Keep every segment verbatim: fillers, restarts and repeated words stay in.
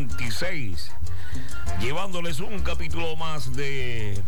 veintiséis, llevándoles un capítulo más de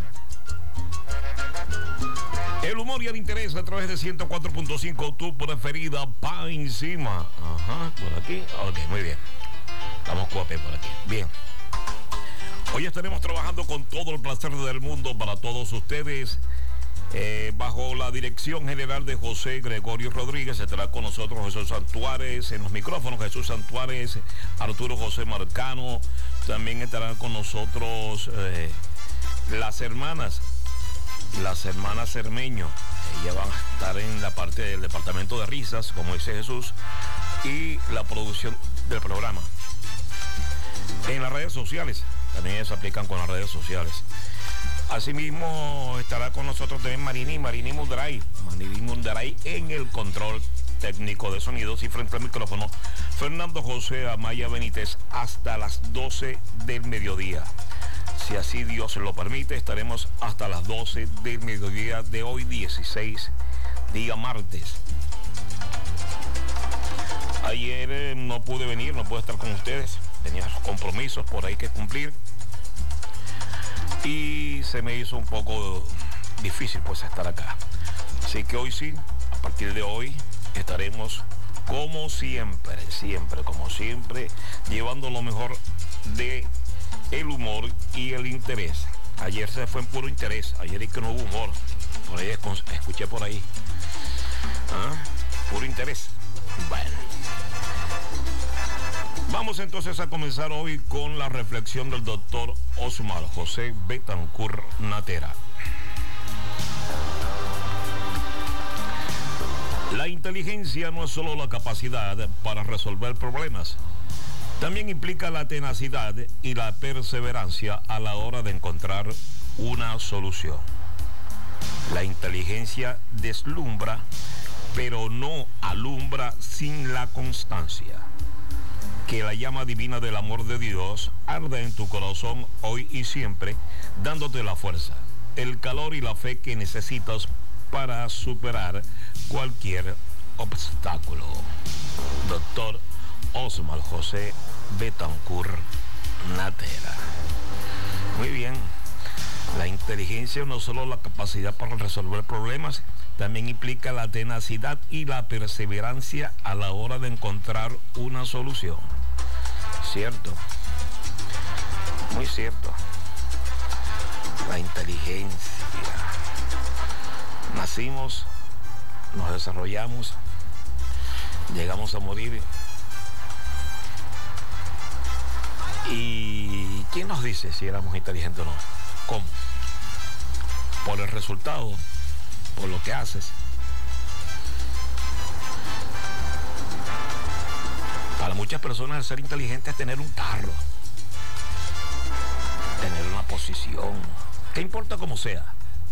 el humor y el interés a través de ciento cuatro punto cinco, tu preferida, pa' encima. Ajá, por aquí. Ok, muy bien. Estamos cuape por aquí. Bien. Hoy estaremos trabajando con todo el placer del mundo para todos ustedes. Eh, bajo la dirección general de José Gregorio Rodríguez, estará con nosotros Jesús Santuárez en los micrófonos, Jesús Santuárez, Arturo José Marcano. También estarán con nosotros eh, las hermanas, las hermanas Cermeño. Ellas van a estar en la parte del departamento de risas, como dice Jesús, y la producción del programa. En las redes sociales, también se aplican con las redes sociales. Asimismo estará con nosotros también Marini, Marini Mundaray, Marini Mundaray en el control técnico de sonidos, y frente al micrófono Fernando José Amaya Benítez hasta las doce del mediodía. Si así Dios lo permite, estaremos hasta las doce del mediodía de hoy, dieciséis, día martes. Ayer eh, no pude venir, no pude estar con ustedes, tenía compromisos por ahí que cumplir. Y se me hizo un poco difícil pues estar acá. Así que hoy sí, a partir de hoy, estaremos como siempre, siempre, como siempre, llevando lo mejor de el humor y el interés. Ayer se fue en puro interés, ayer es que no hubo humor. Por ahí escuché por ahí. ¿Ah? Puro interés. Bueno. Vamos entonces a comenzar hoy con la reflexión del doctor Osmar José Betancur Natera. La inteligencia no es solo la capacidad para resolver problemas, también implica la tenacidad y la perseverancia a la hora de encontrar una solución. La inteligencia deslumbra, pero no alumbra sin la constancia. Que la llama divina del amor de Dios arda en tu corazón hoy y siempre, dándote la fuerza, el calor y la fe que necesitas para superar cualquier obstáculo. Doctor Osmar José Betancur Natera. Muy bien. La inteligencia no solo la capacidad para resolver problemas, también implica la tenacidad y la perseverancia a la hora de encontrar una solución. Cierto, muy cierto. La inteligencia. Nacimos, nos desarrollamos, llegamos a morir. ¿Y quién nos dice si éramos inteligentes o no? ¿Cómo? Por el resultado, por lo que haces. Para muchas personas el ser inteligente es tener un carro, tener una posición, ¿qué importa cómo sea?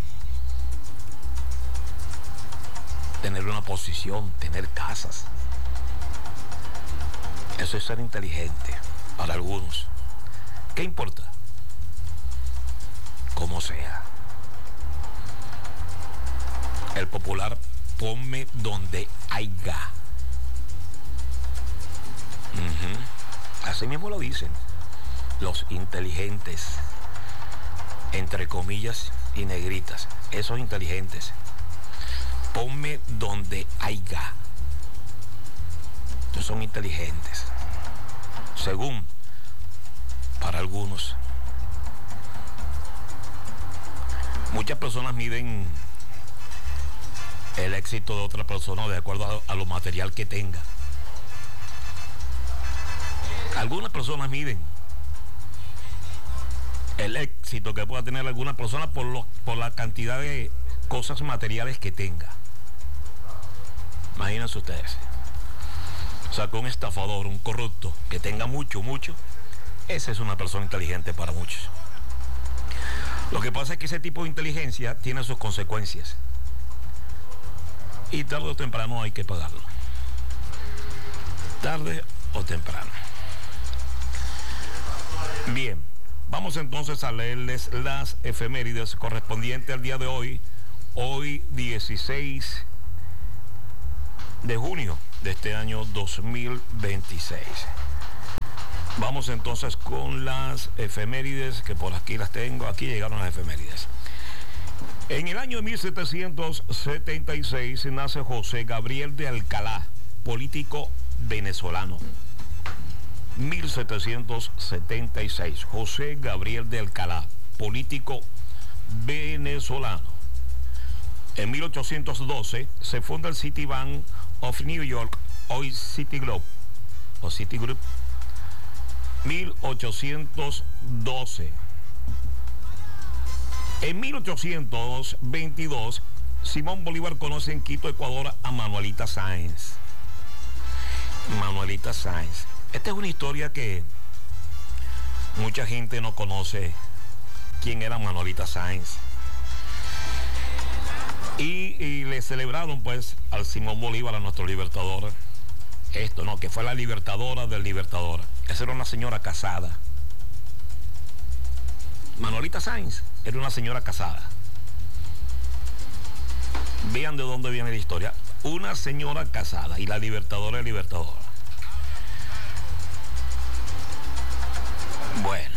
Tener una posición, tener casas. Eso es ser inteligente para algunos. ¿Qué importa? Como sea. El popular ponme donde haya. Uh-huh. Así mismo lo dicen los inteligentes, entre comillas y negritas, esos inteligentes. Ponme donde haya. Estos son inteligentes, según para algunos. Muchas personas miden el éxito de otra persona de acuerdo a, a lo material que tenga. Algunas personas miden el éxito que pueda tener alguna persona por, lo, por la cantidad de cosas materiales que tenga. Imagínense ustedes. O sea, que un estafador, un corrupto, que tenga mucho, mucho, esa es una persona inteligente para muchos. Lo que pasa es que ese tipo de inteligencia tiene sus consecuencias. Y tarde o temprano hay que pagarlo. Tarde o temprano. Bien, vamos entonces a leerles las efemérides correspondientes al día de hoy. Hoy dieciséis de junio de este año dos mil veintiséis. Vamos entonces con las efemérides, que por aquí las tengo. Aquí llegaron las efemérides. En el año mil setecientos setenta y seis nace José Gabriel de Alcalá, político venezolano. mil setecientos setenta y seis, José Gabriel de Alcalá, político venezolano. En mil ochocientos doce se funda el Citibank of New York, hoy Citigroup, o Citigroup. mil ochocientos doce. En mil ochocientos veintidós, Simón Bolívar conoce en Quito, Ecuador, a Manuelita Sáenz. Manuelita Sáenz. Esta es una historia que mucha gente no conoce quién era Manuelita Sáenz. Y, y le celebraron pues al Simón Bolívar, a nuestro libertador, esto, ¿no? Que fue la libertadora del libertador. Esa era una señora casada. Manuelita Sáenz era una señora casada. Vean de dónde viene la historia. Una señora casada y la libertadora es libertadora. Bueno.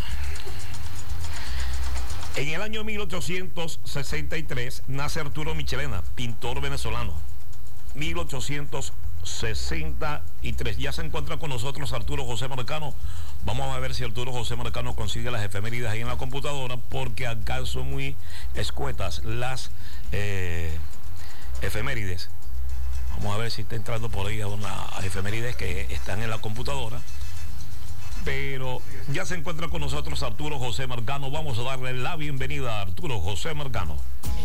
En el año mil ochocientos sesenta y tres nace Arturo Michelena, pintor venezolano. mil ochocientos sesenta y tres. Ya se encuentra con nosotros Arturo José Marcano. Vamos a ver si Arturo José Marcano consigue las efemérides ahí en la computadora, porque acá son muy escuetas las eh, efemérides. Vamos a ver si está entrando por ahí a unas efemérides que están en la computadora. Pero ya se encuentra con nosotros Arturo José Marcano. Vamos a darle la bienvenida a Arturo José Marcano.